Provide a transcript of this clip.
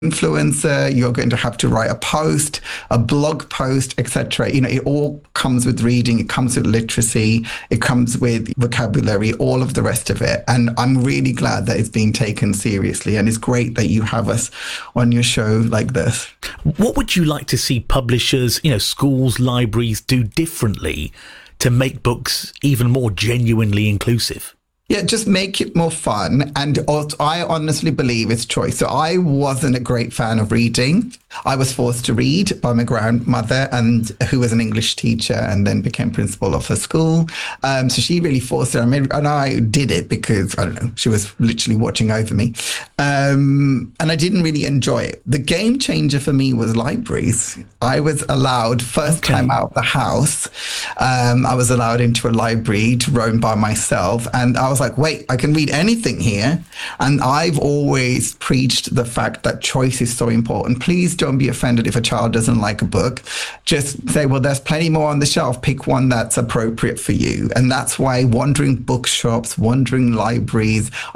influencer, you're going to have to write a post, a blog post, etc. You know, it all comes with reading, it comes with literacy, it comes with vocabulary, all of the rest of it. And I'm really glad that it's being taken seriously. And it's great that you have us on your show like this. What would you like to see publishers, schools, libraries do differently to make books even more genuinely inclusive? Yeah, just make it more fun. And I honestly believe it's choice. So I wasn't a great fan of reading. I was forced to read by my grandmother, and who was an English teacher and then became principal of a school. So she really forced it. And I did it because, I don't know, she was literally watching over me. And I didn't really enjoy it. The game changer for me was libraries. I was allowed, first time out of the house, I was allowed into a library to roam by myself. And I was like, wait, I can read anything here. And I've always preached the fact that choice is so important. Please don't be offended if a child doesn't like a book. Just say, well, there's plenty more on the shelf. Pick one that's appropriate for you. And that's why wandering bookshops, wandering libraries,